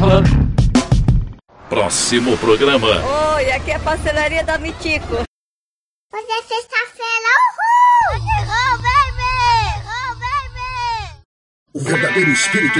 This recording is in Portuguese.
falando. Próximo programa. Oi, aqui é a pastelaria da Mitico. Hoje é sexta-feira, uhul! Oh, baby! Oh, baby! O verdadeiro espírito